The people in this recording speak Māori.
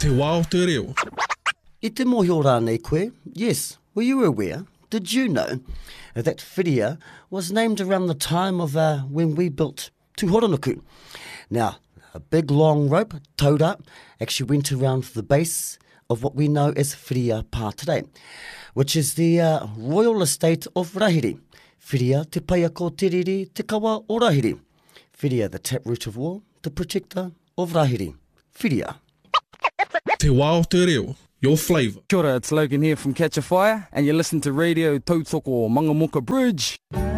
Te wā o te reo. I te mohio rānei koe, yes, were you aware, did you know, that whiria was named around the time of when we built Tūhoranuku? Now, a big long rope, towed up, actually went around the base of what we know as Whiria Pā today, which is the Royal Estate of Rahiri. Whiria te paia ko te riri te kawa o Rahiri. Whiria, the taproot of war, the protector of Rahiri. Whiria. Te wā o te reo. Your flavour. Kia ora, it's Logan here from Catch a Fire, and you listen to Radio Tautoko Mangamoka Bridge.